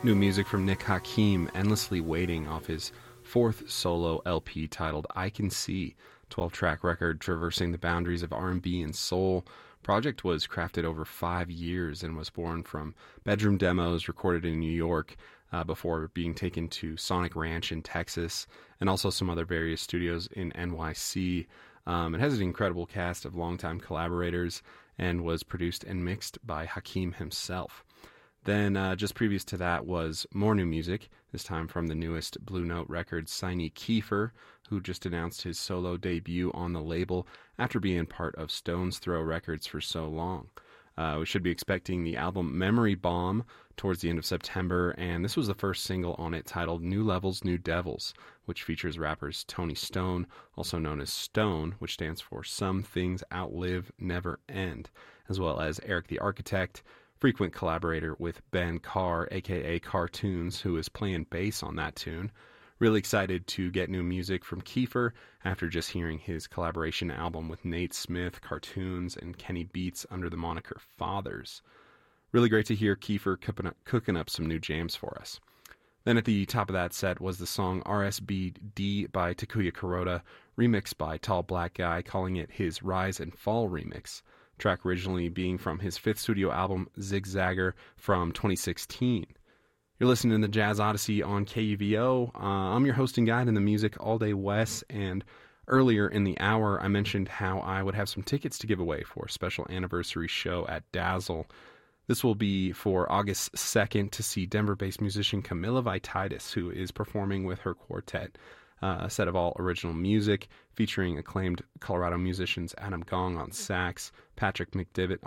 New music from Nick Hakim, Endlessly Waiting, off his fourth solo LP titled I Can See, 12-track record traversing the boundaries of R&B and soul. Project was crafted over 5 years and was born from bedroom demos recorded in New York before being taken to Sonic Ranch in Texas, and also some other various studios in NYC. It has an incredible cast of longtime collaborators and was produced and mixed by Hakim himself. Then just previous to that was more new music, this time from the newest Blue Note Records signee Kiefer, who just announced his solo debut on the label after being part of Stone's Throw Records for so long. We should be expecting the album Memory Bomb towards the end of September, and this was the first single on it titled New Levels, New Devils, which features rappers Tony Stone, also known as Stone, which stands for Some Things Outlive, Never End, as well as Eric the Architect, frequent collaborator with Ben Carr, aka Cartoons, who is playing bass on that tune. Really excited to get new music from Kiefer after just hearing his collaboration album with Nate Smith, Cartoons, and Kenny Beats under the moniker Fathers. Really great to hear Kiefer cooking up some new jams for us. Then at the top of that set was the song RSBD by Takuya Kuroda, remixed by Tall Black Guy, calling it his Rise and Fall remix. Track originally being from his fifth studio album, Zigzagger, from 2016. You're listening to Jazz Odyssey on KUVO. I'm your host and guide in the music all day, Wes, and earlier in the hour I mentioned how I would have some tickets to give away for a special anniversary show at Dazzle. This will be for August 2nd to see Denver-based musician Camilla Vititis, who is performing with her quartet, a set of all original music featuring acclaimed Colorado musicians Adam Gong on sax, Patrick McDivitt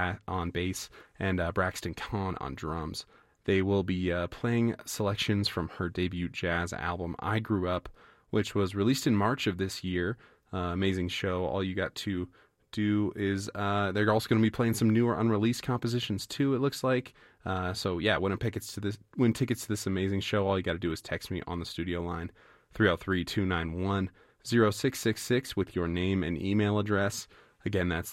on bass, and Braxton Kahn on drums. They will be playing selections from her debut jazz album, I Grew Up, which was released in March of this year. Amazing show. All you got to do is they're also going to be playing some newer unreleased compositions too, it looks like. So yeah, win tickets to this amazing show. All you got to do is text me on the studio line, 303-291-0666 with your name and email address. Again, that's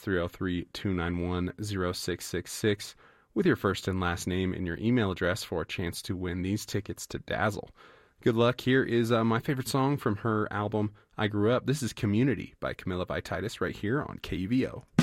303-291-0666 with your first and last name and your email address for a chance to win these tickets to Dazzle. Good luck. Here is my favorite song from her album, I Grew Up. This is Community by Camilla Vititis right here on KUVO.